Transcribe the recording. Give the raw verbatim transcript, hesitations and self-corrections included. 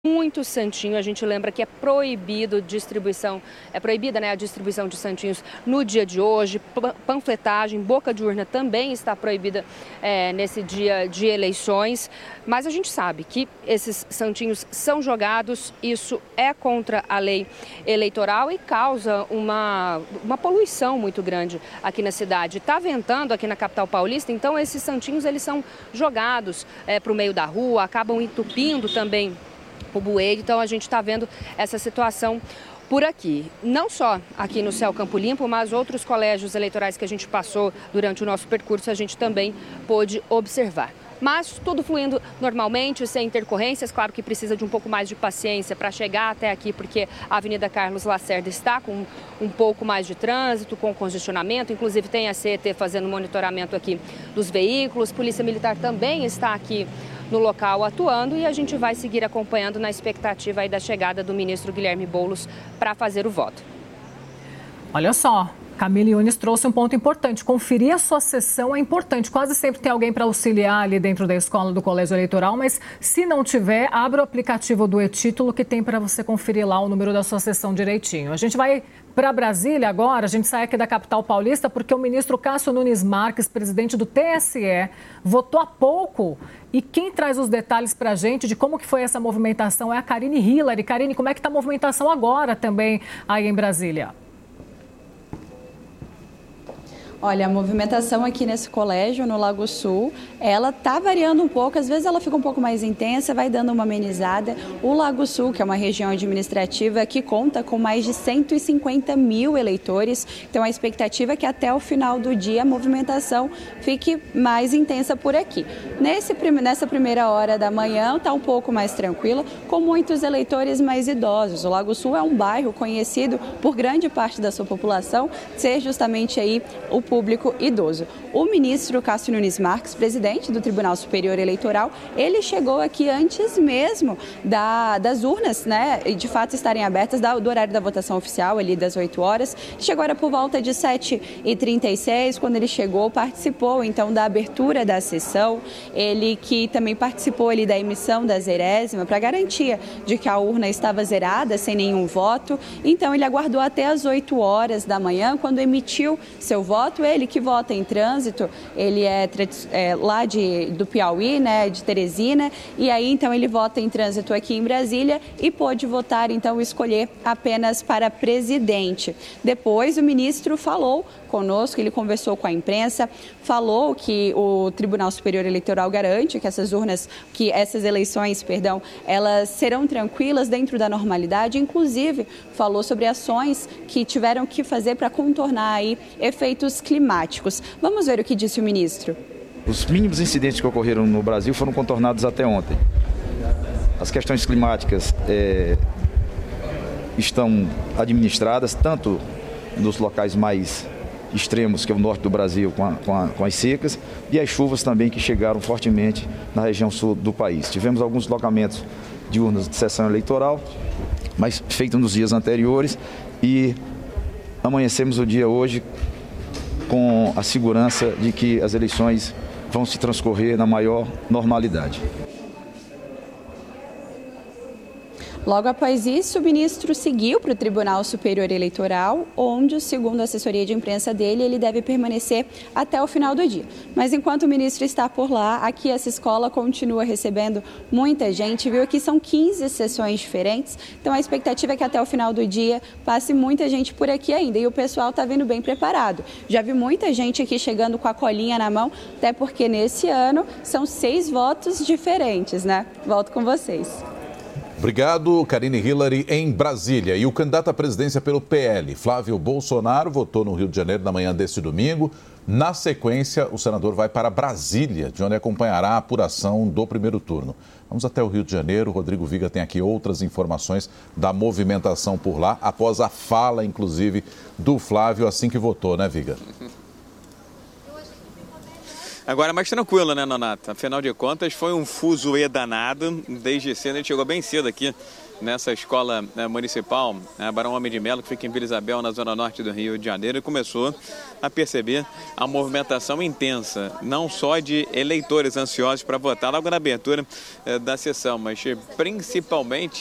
muito santinho. A gente lembra que é proibido distribuição, é proibida, né, a distribuição de santinhos no dia de hoje. Panfletagem, boca de urna também está proibida é, nesse dia de eleições. Mas a gente sabe que esses santinhos são jogados, isso é contra a lei eleitoral e causa uma, uma poluição muito grande aqui na cidade. Está ventando aqui na capital paulista, então esses santinhos eles são jogados é, para o meio da rua, acabam entupindo também o bueiro. Então a gente está vendo essa situação por aqui, não só aqui no Céu Campo Limpo, mas outros colégios eleitorais que a gente passou durante o nosso percurso, a gente também pôde observar. Mas tudo fluindo normalmente, sem intercorrências. Claro que precisa de um pouco mais de paciência para chegar até aqui, porque a Avenida Carlos Lacerda está com um pouco mais de trânsito, com congestionamento. Inclusive tem a C E T fazendo monitoramento aqui dos veículos. Polícia Militar também está aqui no local atuando e a gente vai seguir acompanhando na expectativa aí da chegada do ministro Guilherme Boulos para fazer o voto. Olha só, Camille Yunes trouxe um ponto importante. Conferir a sua sessão é importante. Quase sempre tem alguém para auxiliar ali dentro da escola do colégio eleitoral, mas se não tiver, abra o aplicativo do e-título que tem para você conferir lá o número da sua sessão direitinho. A gente vai para Brasília agora, a gente sai aqui da capital paulista porque o ministro Cássio Nunes Marques, presidente do T S E, votou há pouco. E quem traz os detalhes para a gente de como que foi essa movimentação é a Karine Hillary. Karine, como é que está a movimentação agora também aí em Brasília? Olha, a movimentação aqui nesse colégio, no Lago Sul, ela está variando um pouco, às vezes ela fica um pouco mais intensa, vai dando uma amenizada. O Lago Sul, que é uma região administrativa que conta com mais de cento e cinquenta mil eleitores, então a expectativa é que até o final do dia a movimentação fique mais intensa por aqui. Nesse, nessa primeira hora da manhã está um pouco mais tranquila, com muitos eleitores mais idosos. O Lago Sul é um bairro conhecido por grande parte da sua população ser justamente aí o público idoso. O ministro Cássio Nunes Marques, presidente do Tribunal Superior Eleitoral, ele chegou aqui antes mesmo da, das urnas, né, e de fato estarem abertas, da, do horário da votação oficial, ali das oito horas. Chegou agora por volta de sete e trinta e seis, quando ele chegou, participou então da abertura da sessão, ele que também participou ali da emissão da zerésima, para garantia de que a urna estava zerada, sem nenhum voto. Então ele aguardou até as oito horas da manhã, quando emitiu seu voto. Ele que vota em trânsito, ele é, é lá de, do Piauí, né, de Teresina, e aí então ele vota em trânsito aqui em Brasília e pôde votar, então escolher apenas para presidente. Depois o ministro falou conosco, ele conversou com a imprensa, falou que o Tribunal Superior Eleitoral garante que essas urnas, que essas eleições, perdão, elas serão tranquilas dentro da normalidade, inclusive falou sobre ações que tiveram que fazer para contornar aí efeitos climáticos. Vamos ver o que disse o ministro. Os mínimos incidentes que ocorreram no Brasil foram contornados até ontem. As questões climáticas é, estão administradas, tanto nos locais mais extremos, que é o norte do Brasil, com, a, com, a, com as secas, e as chuvas também que chegaram fortemente na região sul do país. Tivemos alguns locamentos de urnas de sessão eleitoral, mas feito nos dias anteriores, e amanhecemos o dia hoje com a segurança de que as eleições vão se transcorrer na maior normalidade. Logo após isso, o ministro seguiu para o Tribunal Superior Eleitoral, onde, segundo a assessoria de imprensa dele, ele deve permanecer até o final do dia. Mas enquanto o ministro está por lá, aqui essa escola continua recebendo muita gente, viu? Aqui são quinze sessões diferentes, então a expectativa é que até o final do dia passe muita gente por aqui ainda, e o pessoal está vindo bem preparado. Já vi muita gente aqui chegando com a colinha na mão, até porque nesse ano são seis votos diferentes, né? Volto com vocês. Obrigado, Karine Hillary, em Brasília. E o candidato à presidência pelo P L, Flávio Bolsonaro, votou no Rio de Janeiro na manhã deste domingo. Na sequência, o senador vai para Brasília, de onde acompanhará a apuração do primeiro turno. Vamos até o Rio de Janeiro. Rodrigo Viga tem aqui outras informações da movimentação por lá, após a fala, inclusive, do Flávio assim que votou, né, Viga? Agora mais tranquilo, né, Nonato? Afinal de contas, foi um fuzuê danado. Desde cedo, a gente chegou bem cedo aqui nessa escola né, municipal, né, Barão Homem de Melo, que fica em Vila Isabel, na zona norte do Rio de Janeiro, e começou a perceber a movimentação intensa, não só de eleitores ansiosos para votar logo na abertura eh, da sessão, mas principalmente